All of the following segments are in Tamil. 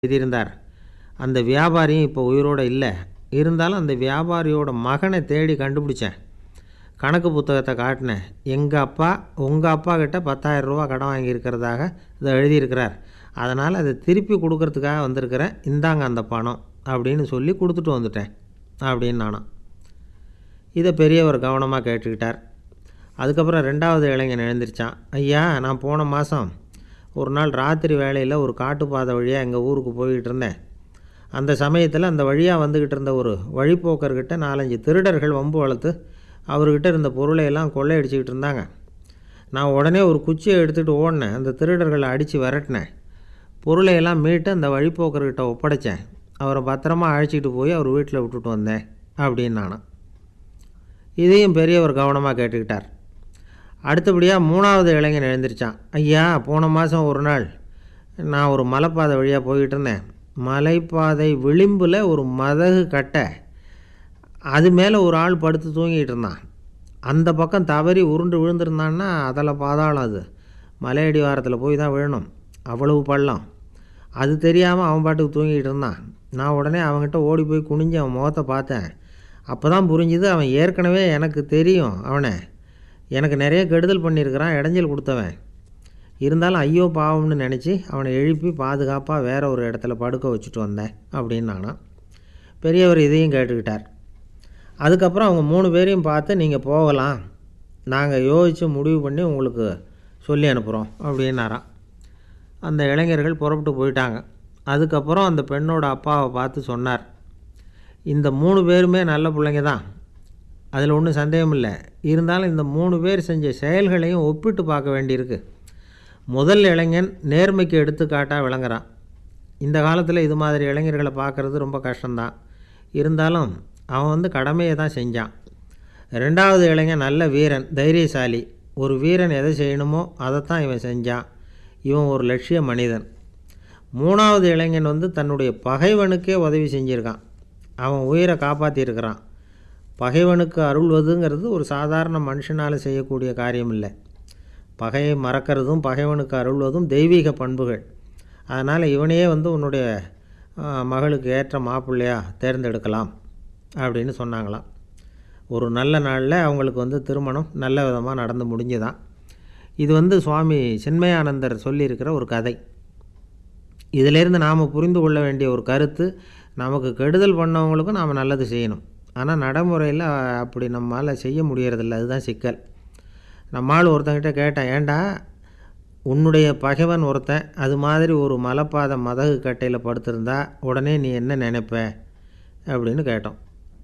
எழுதியிருந்தார். அந்த வியாபாரியும் இப்போ உயிரோடு இல்லை. இருந்தாலும் அந்த வியாபாரியோட மகனை தேடி கண்டுபிடிச்சேன். கணக்கு புத்தகத்தை காட்டினேன். எங்கள் அப்பா உங்கள் அப்பா கிட்ட 10,000 ரூபா கடன் வாங்கியிருக்கிறதாக இதை எழுதியிருக்கிறார். அதனால் அதை திருப்பி கொடுக்கறதுக்காக வந்திருக்கிறேன். இந்தாங்க அந்த பணம் அப்படின்னு சொல்லி கொடுத்துட்டு வந்துட்டேன் அப்படின்னு நானும். இதை பெரியவர் கவனமாக கேட்டுக்கிட்டார். அதுக்கப்புறம் 2வது இளைஞன் எழுந்திரிச்சான். ஐயா, நான் போன மாதம் ஒரு நாள் ராத்திரி வேளையில் ஒரு காட்டுப்பாதை வழியாக எங்கள் ஊருக்கு போய்கிட்டு இருந்தேன். அந்த சமயத்தில் அந்த வழியாக வந்துக்கிட்டு இருந்த ஒரு வழிப்போக்கர்கிட்ட 4-5 திருடர்கள் வம்பு வளர்த்து அவர்கிட்ட இருந்த பொருளை எல்லாம் கொள்ளையடிச்சிக்கிட்டு இருந்தாங்க. நான் உடனே ஒரு குச்சியை எடுத்துகிட்டு ஓடினேன். அந்த திருடர்களை அடித்து விரட்டினேன். பொருளையெல்லாம் மீட்டு அந்த வழிப்போக்கர்கிட்ட ஒப்படைச்சேன். அவரை பத்திரமா அழைச்சிக்கிட்டு போய் அவர் வீட்டில் விட்டுட்டு வந்தேன் அப்படின்னு நானும். இதையும் பெரியவர் கவனமாக கேட்டுக்கிட்டார். அடுத்தபடியாக 3வது இளைஞன் எழுந்திரிச்சான். ஐயா, போன மாதம் ஒரு நாள் நான் ஒரு மலைப்பாதை வழியாக போய்கிட்டு இருந்தேன். மலைப்பாதை விளிம்பில் ஒரு மதகு கட்டை, அது மேலே ஒரு ஆள் படுத்து தூங்கிட்டு இருந்தான். அந்த பக்கம் தவறி உருண்டு விழுந்திருந்தான்னா அதில் பாதாளம். அது மலையடி வாரத்தில் போய் தான் விழணும். அவ்வளவு பள்ளம். அது தெரியாமல் அவன் பாட்டுக்கு தூங்கிட்டு இருந்தான். நான் உடனே அவன்கிட்ட ஓடி போய் குனிஞ்சு அவன் முகத்தை பார்த்தேன். அப்போ தான் புரிஞ்சுது, அவன் ஏற்கனவே எனக்கு தெரியும். அவனை எனக்கு நிறைய கெடுதல் பண்ணியிருக்கிறான், இடைஞ்சல் கொடுத்தவன். இருந்தாலும் ஐயோ பாவம்னு நினச்சி அவனை எழுப்பி பாதுகாப்பாக வேறு ஒரு இடத்துல படுக்க வச்சுட்டு வந்தேன் அப்படின்னு நானும். பெரியவர் இதையும் கேட்டுக்கிட்டார். அதுக்கப்புறம் அவங்க 3 பேரையும் பார்த்து நீங்கள் போகலாம், நாங்கள் யோசித்து முடிவு பண்ணி உங்களுக்கு சொல்லி அனுப்புகிறோம் அப்படின்னாராம். அந்த இளைஞர்கள் புறப்பட்டு போயிட்டாங்க. அதுக்கப்புறம் அந்த பெண்ணோட அப்பாவை பார்த்து சொன்னார், இந்த 3 பேருமே நல்ல பிள்ளைங்க தான், அதில் ஒன்றும் சந்தேகம் இல்லை. இருந்தாலும் இந்த 3 பேர் செஞ்ச செயல்களையும் ஒப்பிட்டு பார்க்க வேண்டியிருக்கு. முதல் இளைஞன் நேர்மைக்கு எடுத்துக்காட்டாக விளங்குறான். இந்த காலத்தில் இது மாதிரி இளைஞர்களை பார்க்குறது ரொம்ப கஷ்டம்தான். இருந்தாலும் அவன் கடமையை தான் செஞ்சான். 2வது இளைஞன் நல்ல வீரன், தைரியசாலி. ஒரு வீரன் எதை செய்யணுமோ அதைத்தான் இவன் செஞ்சான். இவன் ஒரு லட்சிய மனிதன். 3வது இளைஞன் தன்னுடைய பகைவனுக்கே உதவி செஞ்சுருக்கான். அவன் உயிரை காப்பாற்றியிருக்கிறான். பகைவனுக்கு அருள்வதுங்கிறது ஒரு சாதாரண மனுஷனால் செய்யக்கூடிய காரியம் இல்லை. பகையை மறக்கிறதும் பகைவனுக்கு அருள்வதும் தெய்வீக பண்புகள். அதனால் இவனையே உன்னுடைய மகளுக்கு ஏற்ற மாப்பிள்ளையாக தேர்ந்தெடுக்கலாம் அப்படின்னு சொன்னாங்களாம். ஒரு நல்ல நாளில் அவங்களுக்கு திருமணம் நல்ல விதமாக நடந்து முடிஞ்சுதான். இது சுவாமி சின்மயானந்தர் சொல்லியிருக்கிற ஒரு கதை. இதிலேருந்து நாம் புரிந்து கொள்ள வேண்டிய ஒரு கருத்து, நமக்கு கெடுதல் பண்ணவங்களுக்கும் நாம் நல்லது செய்யணும். ஆனால் நடைமுறையில் அப்படி நம்மளால் செய்ய முடியறதில்ல. அதுதான் சிக்கல். நம்மால் ஒருத்தங்கிட்ட கேட்டேன், ஏண்டா உன்னுடைய பகைவன் ஒருத்தன் அது மாதிரி ஒரு மலைப்பாதை மதகு கட்டையில் படுத்திருந்தா உடனே நீ என்ன நினைப்ப அப்படின்னு கேட்டோம்.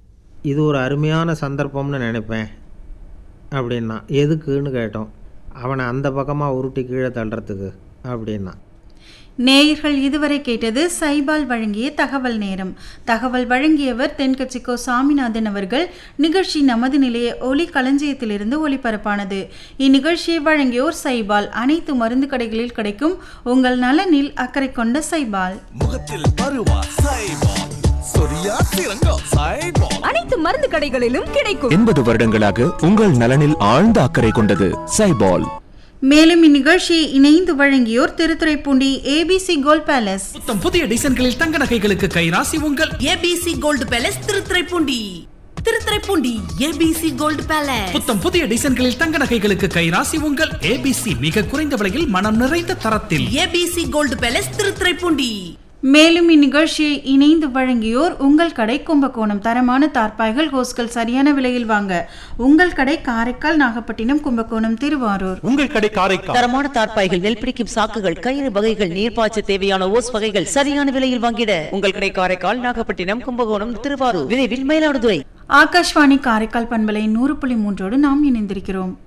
இது ஒரு அருமையான சந்தர்ப்பம்னு நினைப்பேன் அப்படின்னா. எதுக்குன்னு கேட்டோம். அவனை அந்த பக்கமாக உருட்டி கீழே தள்ளுறதுக்கு அப்படின்னா. நேயர்கள் இதுவரை கேட்டது சைபால் வழங்கிய தகவல் நேரம். தகவல் வழங்கியவர் தென்கட்சிக்கோ சாமிநாதன் அவர்கள். நிகழ்ச்சி நமது நிலைய ஒலி களஞ்சியத்திலிருந்து ஒளிபரப்பானது. இந்நிகழ்ச்சியை வழங்கியோர் சைபால். அனைத்து மருந்து கடைகளில் கிடைக்கும் உங்கள் நலனில் அக்கறை கொண்ட சைபால். முகத்தில் பருவா சைபால், சொரியா சிறங்கம் சைபால். அனைத்து மருந்து கடைகளிலும் கிடைக்கும். 80 வருடங்களாக உங்கள் நலனில் ஆழ்ந்த அக்கறை கொண்டது சைபால். மேலும் இந்நிகழ்ச்சியை இணைந்து வழங்கியோர் திருத்துறைப்பூண்டி ஏபிசி கோல்ட் பேலஸ். புத்தம் புதிய டிசைன்களில் தங்க நகைகளுக்கு கைராசி உங்கள் ABC gold palace Thiruthuraipoondi. Thiruthuraipoondi ABC gold palace. புத்தம் புதிய டிசைன்களில் தங்க நகைகளுக்கு கைராசி உங்கள் ஏபிசி. மிக குறைந்த விலையில் மனம் நிறைந்த தரத்தில் ஏபிசி கோல்ட் பேலஸ் திருத்துறைப்பூண்டி. மேலும் இந்நிகழ்ச்சியை இணைந்து வழங்கியோர் உங்கள் கடை கும்பகோணம். தரமான தார்பாய்கள் ஹோஸ்கள் சரியான விலையில் வாங்க உங்கள் கடை காரைக்கால், நாகப்பட்டினம், கும்பகோணம், திருவாரூர். உங்கள் கடை காரைக்கால். தரமான தார்பாய்கள், நெல் பிடிக்கும் சாக்குகள், கயிறு வகைகள், நீர்ப்பாய்ச்ச தேவையான ஓஸ் வகைகள் சரியான விலையில் வாங்கிட உங்கள் கடை காரைக்கால், நாகப்பட்டினம், கும்பகோணம், திருவாரூர், விரைவில் மயிலாடுதுறை. ஆகாஷ்வாணி காரைக்கால் பண்பலை 100.3 நாம் இணைந்திருக்கிறோம்.